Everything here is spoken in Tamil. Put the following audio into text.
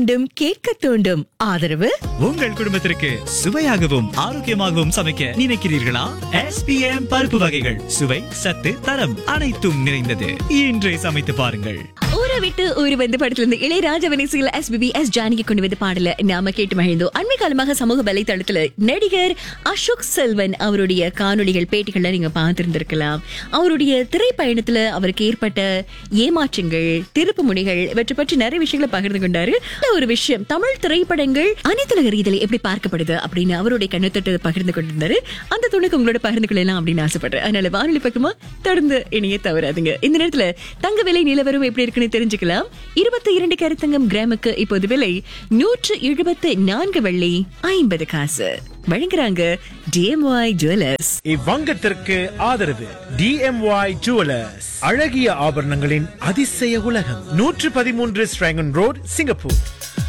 வேண்டும், கேட்க தூண்டும். ஆதரவு உங்கள் குடும்பத்திற்கு சுவையாகவும் ஆரோக்கியமாகவும் சமைக்க நினைக்கிறீர்களா? SPM பருப்பு வகைகள் சுவை, சத்து, தரம் அனைத்தும் நிறைந்தது. இன்றே சமைத்து பாருங்கள். ஊரை விட்டு ஊர் வந்து படத்துல இருந்து இளையராஜா வரிசையில் SPB ஜானகி கொண்டு வந்து பாடல நாம கேட்டு மகிழ்ந்தோம். அண்மை காலமாக சமூக வலைதளத்துல நடிகர் அசோக் செல்வன் அவருடைய காணொளிகள், பேட்டிகள்ல நீங்க பார்த்திருந்திருக்கலாம். அவருடைய திரைப்பயணத்துல அவருக்கு ஏற்பட்ட ஏமாற்றங்கள், திருப்பு முனைகள், இவற்றை பற்றி நிறைய விஷயங்களை பகிர்ந்து கொண்டாரு. ஒரு விஷயம், தமிழ் திரைப்படங்கள் அனைத்துலக ரீதியில எப்படி பார்க்கப்படுது அப்படின்னு அவருடைய கண்ணத்தோட்ட பகிர்ந்து கொண்டிருந்தாரு. அந்த துணுக்கு உங்களோட பகிர்ந்து கொள்ளலாம் அப்படின்னு ஆசைப்படுறேன். அதனால வானொலி பக்கமா தொடர்ந்து இணைய தவறாதுங்க. இந்த நேரத்துல தங்க விலை நிலவரம் எப்படி இருக்குன்னு தெரிஞ்சுக்கலாம். 22 கருத்தங்கம் கிராமுக்கு இப்போது விலை 174 வெள்ளி 50 காசு. வழங்குறாங்க DMY ஜுவல்லர்ஸ். இவ்வங்கத்திற்கு ஆதரவு DMY ஜுவல்லர்ஸ், அழகிய ஆபரணங்களின் அதிசய உலகம், 113 ஸ்ட்ராங்கன் ரோட், சிங்கப்பூர்.